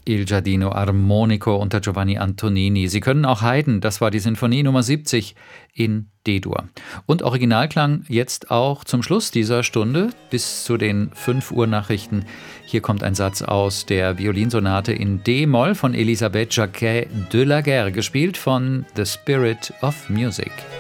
Il Giardino Armonico unter Giovanni Antonini. Sie können auch Haydn, das war die Sinfonie Nummer 70 in D-Dur. Und Originalklang jetzt auch zum Schluss dieser Stunde bis zu den 5 Uhr Nachrichten. Hier kommt ein Satz aus der Violinsonate in D-Moll von Elisabeth Jacquet de la Guerre, gespielt von The Spirit of Music.